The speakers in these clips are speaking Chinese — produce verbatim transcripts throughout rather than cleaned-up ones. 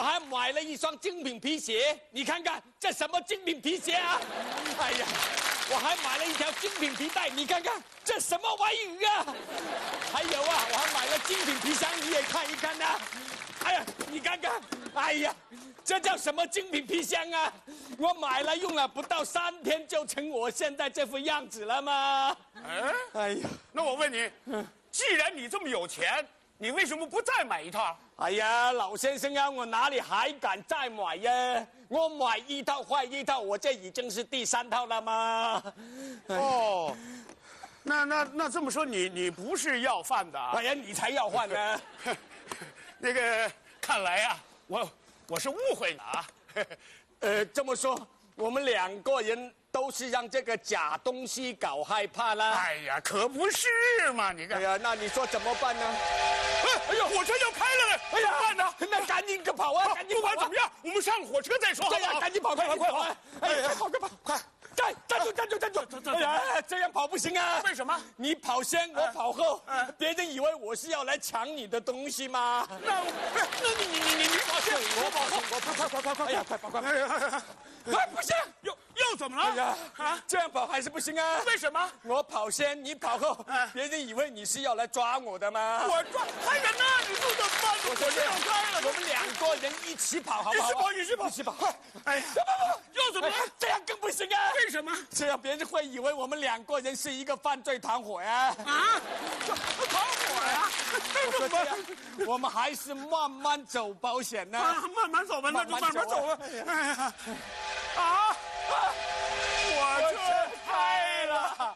还买了一双精品皮鞋，你看看这什么精品皮鞋啊？哎呀，我还买了一条精品皮带，你看看这什么玩意啊？还有啊，我还买了精品皮箱，你也看一看呐、啊。哎呀，你看看，哎呀，这叫什么精品皮箱啊？我买了用了不到三天就成我现在这副样子了吗？ 哎， 哎呀， 那我问你，既然你这么有钱，你为什么不再买一套？ 哎呀，老先生啊，我哪里还敢再买呀？我买一套换一套，我这已经是第三套了吗？ 哦，那那那这么说，你你不是要饭的啊？ 哎呀，你才要换呢！ 那个，看来啊，我我是误会了啊。 呃，这么说，我们两个人都是让这个假东西搞害怕了。 哎呀，可不是嘛！你看， 哎呀，那你说怎么办呢？ 哎呦，火车要开了呢！哎呀，办呢？ 那赶紧个跑啊！赶紧不管怎么样，我们上火车再说。 对呀，赶紧跑，快跑，快跑！哎呀，跑快跑，快！站站住，站住，站住！哎呀，这样跑不行啊！ 为什么？ 你跑先，我跑后，别人以为我是要来抢你的东西吗？ 那那你你你你你跑先， 我跑先，我跑，快快快快！哎呀，快跑快！哎呀，哎，不行！ 又又怎么了？ 哎呀，啊，这样跑还是不行啊！ 为什么？ 我跑先，你跑后，别人以为你是要来抓我的吗？ 我抓还人呢？你说怎么办？ 我说这样开了，我们两个人一起跑，好不好？ 一起跑，一起跑， 一起跑！哎呀，不不不， 又怎么了？ 这样更不行啊！ 为什么？ 这样别人会以为我们两个人是一个犯罪团伙呀！ 啊，团伙呀！ 我说这样，我们还是慢慢走保险呢。 啊，慢慢走吧，那就慢慢走吧。哎呀，啊，火车开了。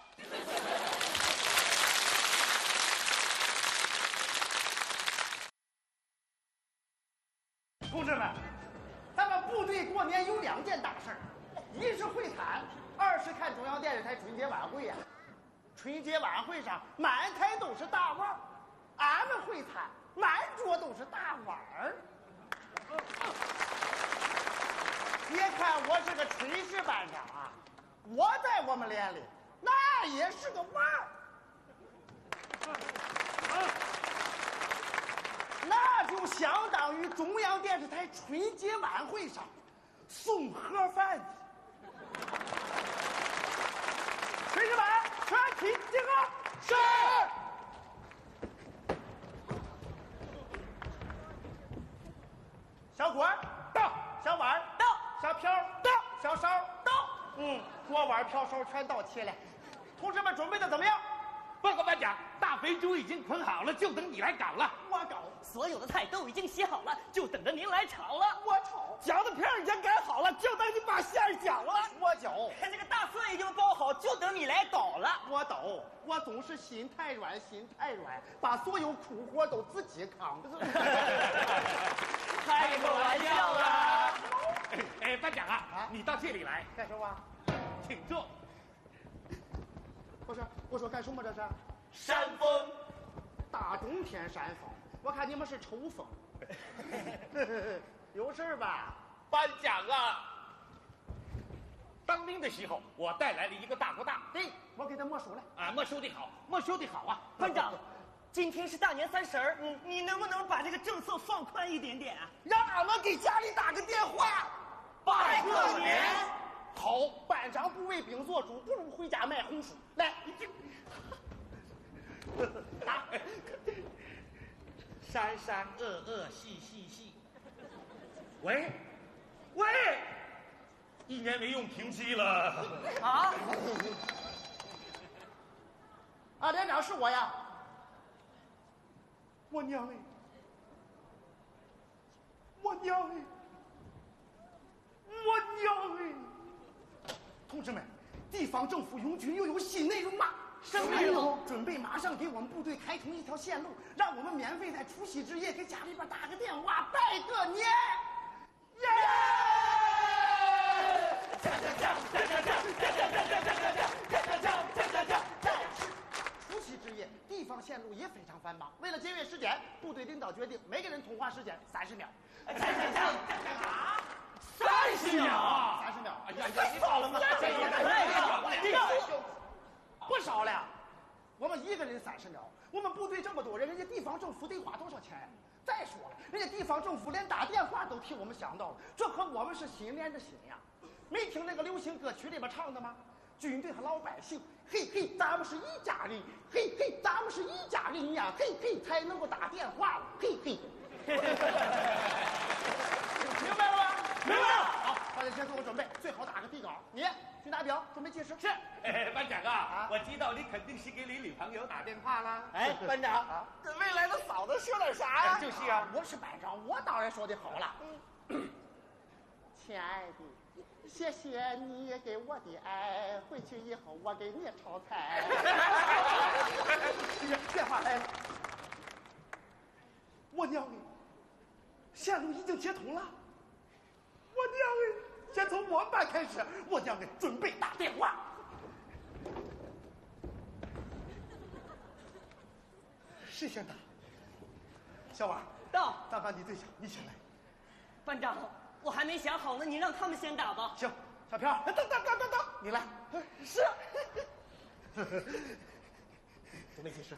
同志们，咱们部队过年有两件大事儿，一是会谈，二是看中央电视台春节晚会呀、啊。春节晚会上满台都是大腕儿，俺们会谈满桌都是大碗儿。别看我是个炊事班长啊，我在我们连里那也是个腕儿。那就相当于中央电视台春节晚会上送盒饭的。炊事班全体集合。是。小锅到，小碗到，小瓢到，小勺到。嗯，锅碗瓢勺全到齐了。同志们准备的怎么样？ 报告班长，大肥猪已经捆好了，就等你来搞了。 我搞。 所有的菜都已经洗好了，就等着您来炒了。 我炒。 饺子皮已经擀好了，就等你把馅儿搅了。 我搅。 这个大蒜已经包好，就等你来捣了。 我捣。我总是心太软，心太软，把所有苦活都自己扛。 开个玩笑啦！ 哎哎，班长啊，啊你到这里来干什么？ 请坐。 我说我说干什么这是？ 扇风。 大冬天扇风，我看你们是抽风。有事吧？ 班长啊，当兵的时候我带来了一个大哥大， 对，我给他没收了。 啊，没收的好，没收的好啊。 班长，今天是大年三十儿，嗯，你能不能把这个政策放宽一点点啊？ 让俺们给家里打个电话， 拜个年。 好，班长不为兵做主，不如回家卖红薯。来， 打。三三二二四四四。喂，喂，一年没用停机了。 啊？啊，连长是我呀。我娘哎！我娘哎！我娘哎！同志们，地方政府拥军又有新内容了。什么内容？准备马上给我们部队开通一条线路，让我们免费在除夕之夜给家里边打个电话，拜个年。耶！锵锵锵锵锵锵锵锵锵锵锵锵锵锵锵锵！但是除夕之夜，地方线路也非常繁忙。为了节约时间，部队领导决定每个人通话时间三十秒。锵锵锵锵啊！ 三十秒， 三十秒！ 哎呀，你少了吗？ 这也太少了，这个不少了。我们一个人三十秒，我们部队这么多人，人家地方政府得花多少钱？ 再说了，人家地方政府连打电话都替我们想到了，这和我们是心连着心呀。没听那个流行歌曲里边唱的吗？军队和老百姓，嘿嘿，咱们是一家人，嘿嘿，咱们是一家人呀，嘿嘿，才能够打电话了，嘿嘿。明白了吗？ 明白了。 好，大家先做个准备，最好打个底稿。你去拿表，准备计时。 是。哎，班长啊，啊我知道你肯定是给你女朋友打电话啦。 哎，班长，啊、跟未来的嫂子说点啥呀、 哎？就是啊， 我是班长，我当然说的好了。嗯、亲爱的。谢谢你给我的爱，回去以后我给你炒菜。电话来了，我娘哎，线路已经接通了。我娘哎，先从我班开始，我娘哎准备打电话。谁先打？小王到， 咱班的队长，你先来。 班长。我还没想好呢，你让他们先打吧。 行，小飘，等等等等等，你来。是。准备计时。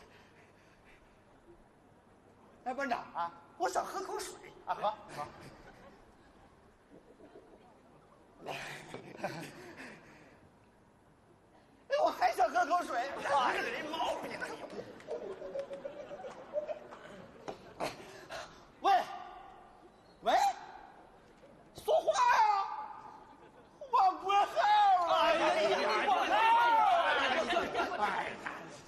哎，班长啊，我想喝口水啊，喝喝。哎，我还想喝口水。哎，这人毛病。喂，喂。说话呀！我不好了！哎呀，我好！哎呀！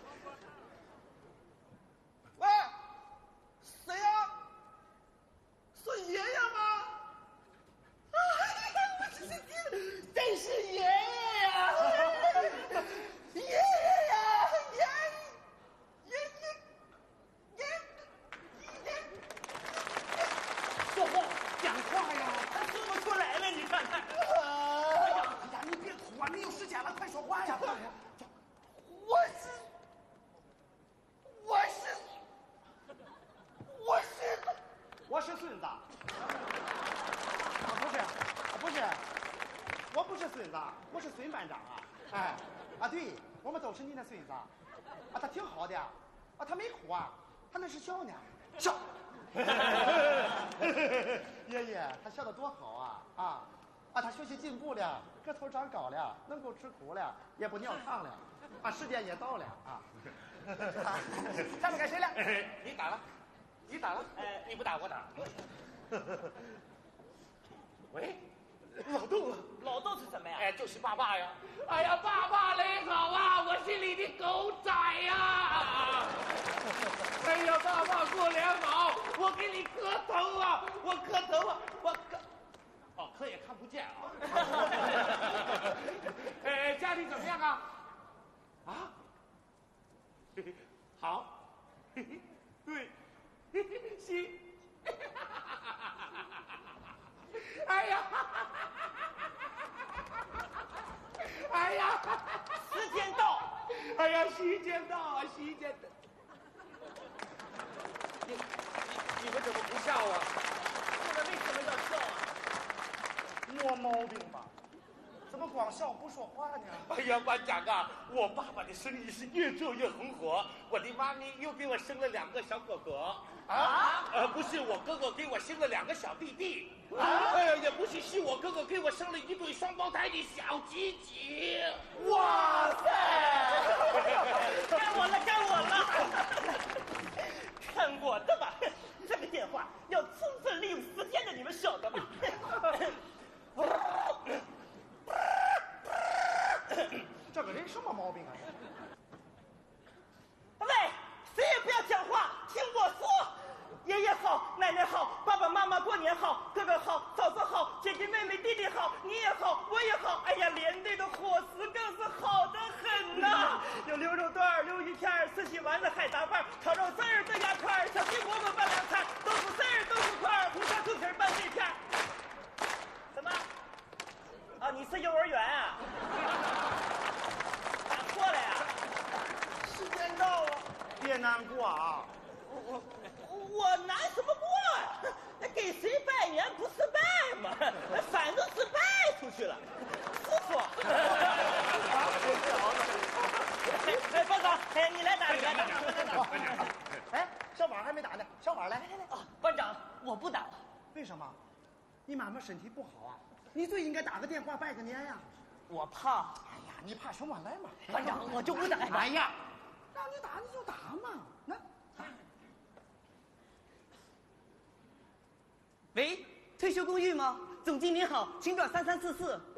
喂，谁呀？是爷爷吗？啊，真是爷爷呀！爷爷呀！爷爷爷爷爷！说话，讲话呀！ 出来了，你看看。 哎呀，哎呀，你别哭啊，没有时间了，快说话呀！我是，我是，我是，我是孙子。啊，不是，不是，我不是孙子，我是孙班长啊！哎，啊对，我们都是你的孙子。啊，他挺好的，啊，他没哭啊，他那是笑呢，笑。爷爷，他笑得多好啊！啊啊，他学习进步了，个头长高了，能够吃苦了，也不尿炕了，啊，时间也到了啊！下面该谁了？ 你打了，你打了，哎，你不打我打。喂， 老豆，老豆是什么呀？ 哎，就是爸爸呀！ 哎呀，爸爸你好啊，我是你的狗仔呀！哎呀，爸爸过年好，我给你磕头啊，我磕头啊，我磕。哦，磕也看不见啊。哎，家里怎么样啊？啊？好。对。行。哎呀！哎呀！ 时间到！ 哎呀，时间到啊，时间到！你你们怎么不笑啊？ 这个为什么要笑啊？ 没毛病吧？怎么光笑不说话呢？ 哎呀，班长啊，我爸爸的生意是越做越红火，我的妈咪又给我生了两个小哥哥。啊？呃，不是我哥哥给我生了两个小弟弟。啊？哎呀，也不是，是我哥哥给我生了一对双胞胎的小鸡鸡。 哇塞！ 该我了，该我了！看我的吧，这个电话要充分利用时间的，你们晓得吧？ 这个人什么毛病啊？ 喂，谁也不要讲话，听我说。爷爷好，奶奶好，爸爸妈妈过年好，哥哥好，嫂子好，姐姐妹妹弟弟好，你也好，我也好。哎呀，连队的伙食更是好得很呐、啊！有牛肉段、溜鱼片、四喜丸子、海杂饭、炒肉丝儿、豆芽块、小鸡蘑菇拌凉菜、豆腐丝儿、豆腐块、红烧猪蹄儿拌碎片。什么？啊，你是幼儿园啊？打错了呀？ 时间到了，别难过啊！ 我我难什么过呀？给谁拜年不是拜吗？反正是拜出去了，师傅。哎，班长，哎，你来打，你来打。 哎，小王还没没打呢？小婉来来来来。 啊，班长，我不打了。 为什么？你妈妈身体不好啊，你最应该打个电话拜个年呀。 我怕。 哎呀，你怕什么？来嘛。 班长，我就不打。 哎呀，让你打你就打嘛。那。 喂，退休公寓吗？总经理好，请转三三四四。